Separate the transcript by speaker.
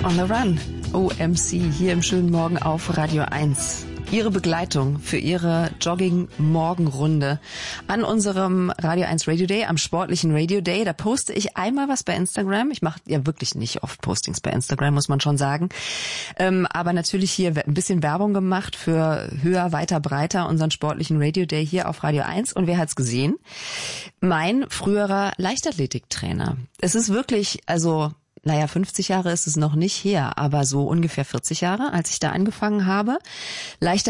Speaker 1: On the Run, OMC, hier im schönen Morgen auf Radio 1. Ihre Begleitung für Ihre Jogging-Morgenrunde an unserem Radio 1 Radio Day, am sportlichen Radio Day. Da poste ich einmal was bei Instagram. Ich mache ja wirklich nicht oft Postings bei Instagram, muss man schon sagen. Aber natürlich hier ein bisschen Werbung gemacht für höher, weiter, breiter, unseren sportlichen Radio Day hier auf Radio 1. Und wer hat's gesehen? Mein früherer Leichtathletiktrainer. Es ist wirklich, 50 Jahre ist es noch nicht her, aber so ungefähr 40 Jahre, als ich da angefangen habe.